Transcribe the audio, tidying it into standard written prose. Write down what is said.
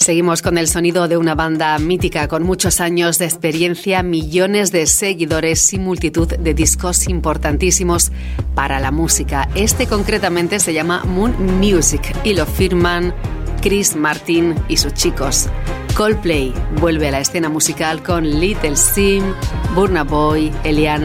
Seguimos con el sonido de una banda mítica con muchos años de experiencia, millones de seguidores y multitud de discos importantísimos para la música. Este concretamente se llama Moon Music y lo firman Chris Martin y sus chicos. Coldplay vuelve a la escena musical con Little Sim, Burna Boy, Eliana